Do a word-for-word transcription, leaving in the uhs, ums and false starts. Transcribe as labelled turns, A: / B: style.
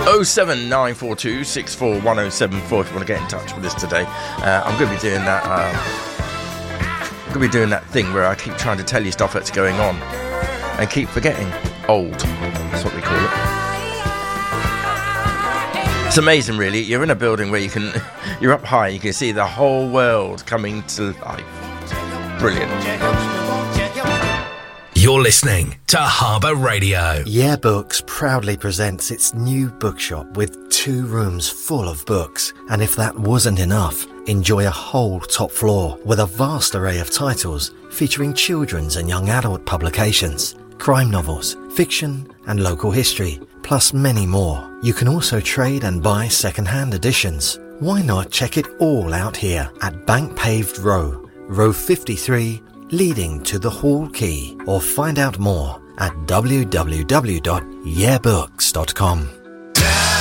A: oh seven nine four two six four one oh seven four if you want to get in touch with us today. Uh, I'm going to be doing that. Um, I'm going to be doing that thing where I keep trying to tell you stuff that's going on and keep forgetting. Old. That's what we call it. It's amazing, really. You're in a building where you can, you're up high, you can see the whole world coming to life. Brilliant.
B: You're listening to Harbour Radio.
C: Yeah Books proudly presents its new bookshop with two rooms full of books. And if that wasn't enough, enjoy a whole top floor with a vast array of titles featuring children's and young adult publications, crime novels, fiction and local history, plus many more. You can also trade and buy second-hand editions. Why not check it all out here at Bank Paved Row, row fifty-three, leading to the Hall Quay, or find out more at w w w dot yeah books dot com.